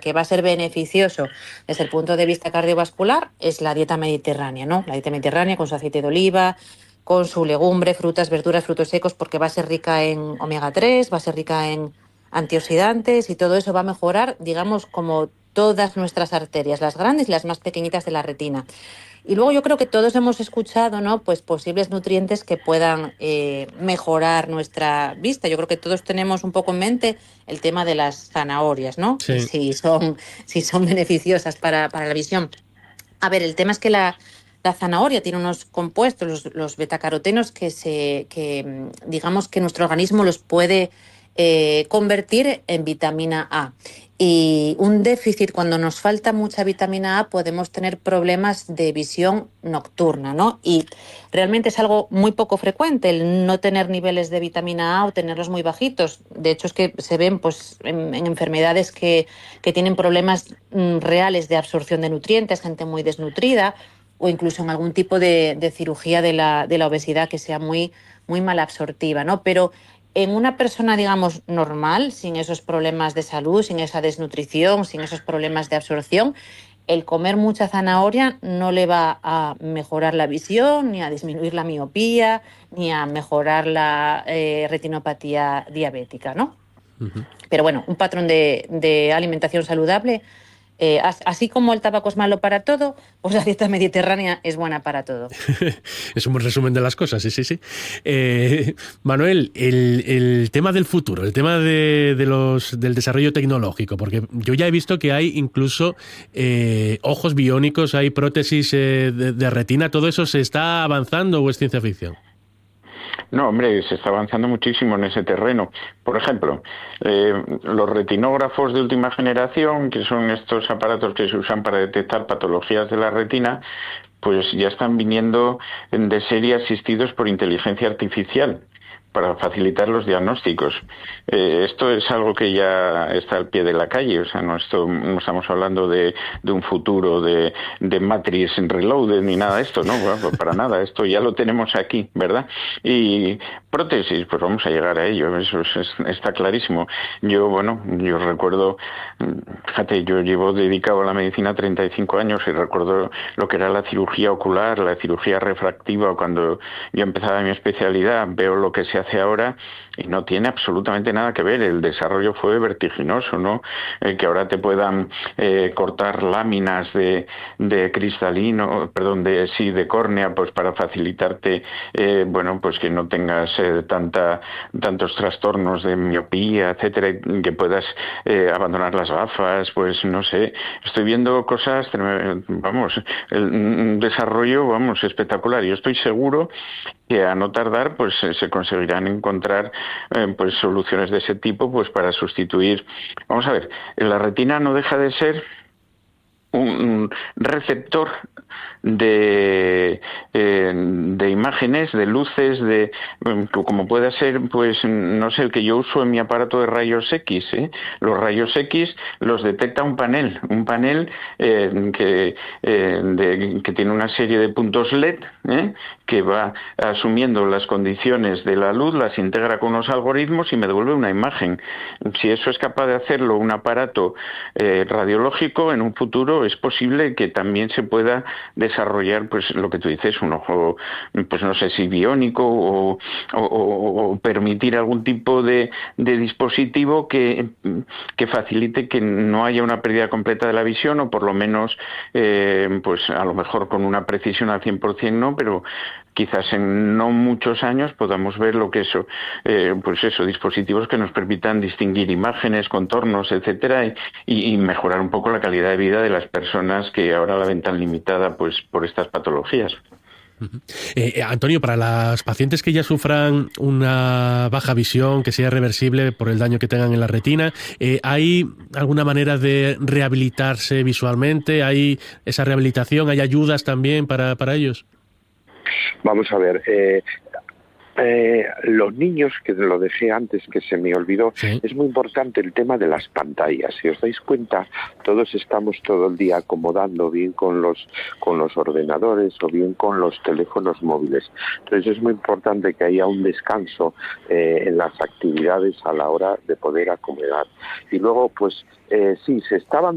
que va a ser beneficioso desde el punto de vista cardiovascular es la dieta mediterránea, ¿no? La dieta mediterránea con su aceite de oliva, con su legumbre, frutas, verduras, frutos secos, porque va a ser rica en omega 3, va a ser rica en antioxidantes y todo eso va a mejorar, digamos, como todas nuestras arterias, las grandes y las más pequeñitas de la retina. Y luego yo creo que todos hemos escuchado, ¿no? Pues posibles nutrientes que puedan mejorar nuestra vista. Yo creo que todos tenemos un poco en mente el tema de las zanahorias, ¿no? Y Sí. si son beneficiosas para la visión. A ver, el tema es que la zanahoria tiene unos compuestos, los betacarotenos, digamos que nuestro organismo los puede convertir en vitamina A. Y un déficit, cuando nos falta mucha vitamina A, podemos tener problemas de visión nocturna, ¿no? Y realmente es algo muy poco frecuente el no tener niveles de vitamina A o tenerlos muy bajitos. De hecho, es que se ven pues, en enfermedades que tienen problemas reales de absorción de nutrientes, gente muy desnutrida, o incluso en algún tipo de cirugía de la obesidad que sea muy mal absortiva, ¿no? Pero en una persona, digamos, normal, sin esos problemas de salud, sin esa desnutrición, sin esos problemas de absorción, el comer mucha zanahoria no le va a mejorar la visión, ni a disminuir la miopía, ni a mejorar la retinopatía diabética, ¿no? Pero bueno, un patrón de alimentación saludable, así como el tabaco es malo para todo, pues la dieta mediterránea es buena para todo. Es un buen resumen de las cosas, sí, sí, sí. Manuel, el tema del futuro, el tema del desarrollo tecnológico, porque yo ya he visto que hay incluso ojos biónicos, hay prótesis de retina, ¿todo eso se está avanzando o es ciencia ficción? No, hombre, se está avanzando muchísimo en ese terreno. Por ejemplo, los retinógrafos de última generación, que son estos aparatos que se usan para detectar patologías de la retina, pues ya están viniendo de serie asistidos por inteligencia artificial para facilitar los diagnósticos. Esto es algo que ya está al pie de la calle, o sea, no estamos hablando de un futuro de Matrix Reloaded ni nada de esto, ¿no? Bueno, pues para nada, esto ya lo tenemos aquí, ¿verdad? Y prótesis, pues vamos a llegar a ello, eso está clarísimo. Yo recuerdo, fíjate, yo llevo dedicado a la medicina 35 años y recuerdo lo que era la cirugía ocular, la cirugía refractiva, cuando yo empezaba mi especialidad, veo lo que se hace ahora y no tiene absolutamente nada que ver. El desarrollo fue vertiginoso, ¿no? Que ahora te puedan cortar láminas de cristalino, perdón, de córnea, pues para facilitarte, pues que no tengas tantos trastornos de miopía, etcétera, y que puedas abandonar las gafas, pues no sé. Estoy viendo cosas, un desarrollo, espectacular. Yo estoy seguro que a no tardar pues se conseguirán encontrar pues soluciones de ese tipo pues para sustituir. Vamos a ver, la retina no deja de ser un receptor de imágenes, de luces, como pueda ser, pues no sé, el que yo uso en mi aparato de rayos X. Los rayos X los detecta un panel que tiene una serie de puntos LED que va asumiendo las condiciones de la luz, las integra con unos algoritmos y me devuelve una imagen. Si eso es capaz de hacerlo un aparato radiológico, en un futuro es posible que también se pueda desarrollar, pues lo que tú dices, un ojo, pues no sé si biónico o permitir algún tipo de dispositivo que facilite que no haya una pérdida completa de la visión, o por lo menos, pues a lo mejor con una precisión al 100% no, pero quizás en no muchos años podamos ver lo que dispositivos que nos permitan distinguir imágenes, contornos, etcétera, y mejorar un poco la calidad de vida de las personas que ahora la ven tan limitada pues por estas patologías. Antonio, para las pacientes que ya sufran una baja visión, que sea reversible por el daño que tengan en la retina, ¿hay alguna manera de rehabilitarse visualmente? ¿Hay esa rehabilitación? ¿Hay ayudas también para ellos? Vamos a ver, los niños, que lo dejé antes, que se me olvidó, sí. Es muy importante el tema de las pantallas. Si os dais cuenta, todos estamos todo el día acomodando, bien con los ordenadores o bien con los teléfonos móviles. Entonces es muy importante que haya un descanso en las actividades a la hora de poder acomodar. Y luego, pues sí, se estaban